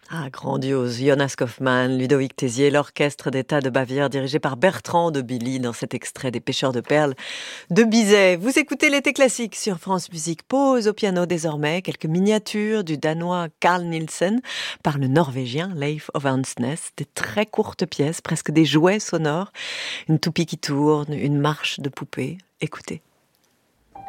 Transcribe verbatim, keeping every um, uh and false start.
Ah, grandiose. Jonas Kaufmann, Ludovic Tézier, l'orchestre d'État de Bavière dirigé par Bertrand de Billy dans cet extrait des Pêcheurs de perles de Bizet. Vous écoutez l'été classique sur France Musique. Pause au piano désormais, quelques miniatures du danois Carl Nielsen par le norvégien Leif Ovansnes. Des très courtes pièces, presque des jouets sonores. Une toupie qui tourne, une marche de poupée. Écoutez.